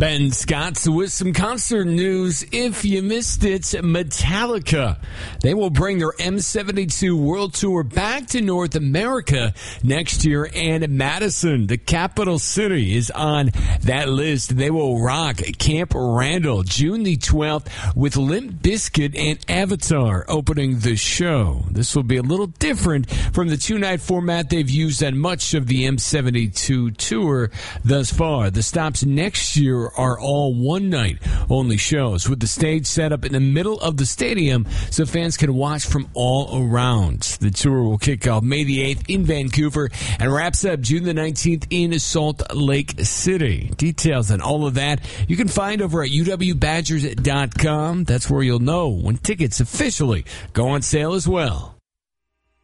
Ben Scott with some concert news. If you missed it, Metallica. They will bring their M72 World Tour back to North America next year, and Madison, the capital city, is on that list. They will rock Camp Randall June the 12th with Limp Bizkit and Avatar opening the show. This will be a little different from the two-night format they've used on much of the M72 tour thus far. The stops next year are all one-night only shows with the stage set up in the middle of the stadium so fans can watch from all around. The tour will kick off May the 8th in Vancouver and wraps up June the 19th in Salt Lake City. Details on all of that you can find over at uwbadgers.com. That's where you'll know when tickets officially go on sale as well.